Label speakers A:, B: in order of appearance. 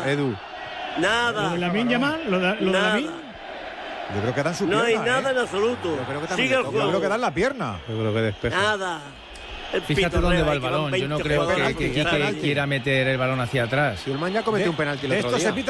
A: Edu.
B: Nada.
C: ¿Lo de Lamine Yamal? ¿Lo de Lamine?
A: Yo creo que dan su
B: No
A: pierna.
B: hay nada en absoluto.
D: Yo creo que también
B: Sigue el
D: le toca.
A: Yo creo
B: juego.
A: que dan la pierna.
E: Yo creo que despeja.
B: Nada. El
E: Fíjate
B: pitorreo
E: dónde va
B: ahí
E: el
B: que van
E: balón. Yo no
B: 20
E: creo
B: jugadores
E: que
B: a cruzar.
E: Quique quiera meter el balón hacia atrás.
D: Si Ullman ya cometió un penalti el
A: De
D: otro
A: esto
D: día.
A: se pita